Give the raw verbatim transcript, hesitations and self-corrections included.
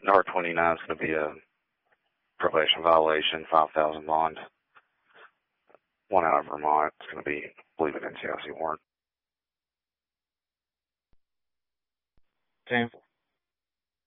R twenty-nine is going to be a probation violation, five thousand bond. One out of Vermont. It's going to be, I believe, an N C I C warrant. Ten